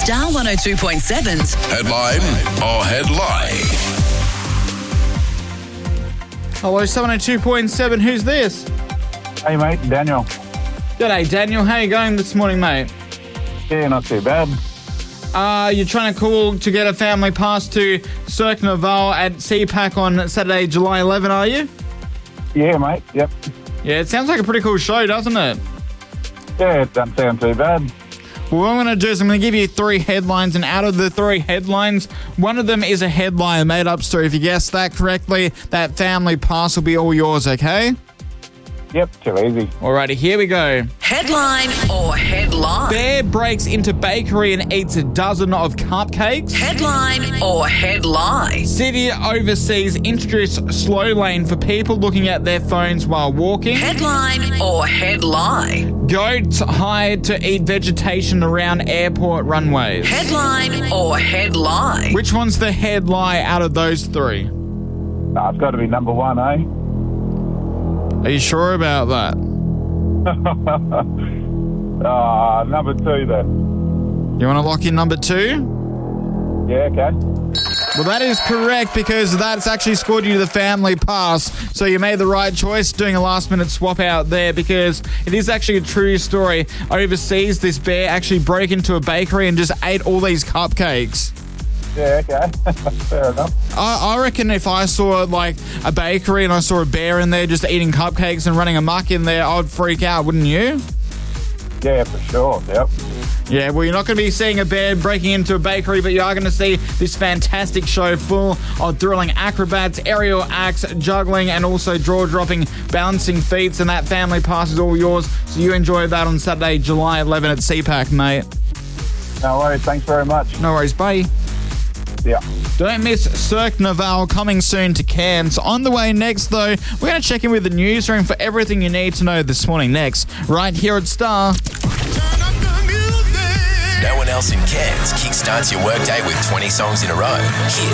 Star 102.7's Headline or Headline? Hello, 702.7. Who's this? Hey mate, Daniel. G'day, Daniel. How you going this morning, mate? Yeah, not too bad. You're trying to call to get a family pass to Cirque Naval at CPAC on Saturday, July 11, are you? Yeah, mate. Yep. Yeah, it sounds like a pretty cool show, doesn't it? Yeah, it doesn't sound too bad. Well, what I'm going to do is I'm going to give you 3 headlines, and out of the 3 headlines, one of them is a headline made-up story. If you guess that correctly, that family pass will be all yours, okay? Yep, too easy. Alrighty, here we go. Headline or Headline? Bear breaks into bakery and eats a dozen of cupcakes. Headline or Headline? City overseas introduced slow lane for people looking at their phones while walking. Headline or Headline? Goats hired to eat vegetation around airport runways. Headline or Headline? Which one's the headline out of those 3? Nah, it's got to be number 1, eh? Are you sure about that? Number 2 then. You want to lock in number 2? Yeah, okay. Well, that is correct because that's actually scored you the family pass. So you made the right choice doing a last-minute swap out there because it is actually a true story. Overseas, this bear actually broke into a bakery and just ate all these cupcakes. Yeah, okay. Fair enough. I reckon if I saw like a bakery and I saw a bear in there just eating cupcakes and running amok in there, I'd freak out, wouldn't you? Yeah, for sure. Yep. Yeah, well, you're not going to be seeing a bear breaking into a bakery, but you are going to see this fantastic show full of thrilling acrobats, aerial acts, juggling, and also jaw-dropping balancing feats, and that family pass is all yours, so you enjoy that on Saturday, July 11 at CPAC, mate. No worries. Thanks very much. No worries, bye. Yeah. Don't miss Cirque Naval coming soon to Cairns. On the way next, though, we're going to check in with the newsroom for everything you need to know this morning next, right here at Star. No one else in Cairns kickstarts your workday with 20 songs in a row. Here